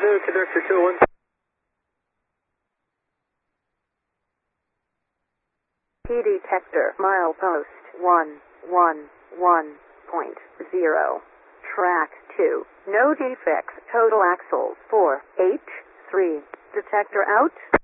afternoon, conductor 201. P detector, milepost 111.0. Track 2. No defects. Total axles 483. Detector out.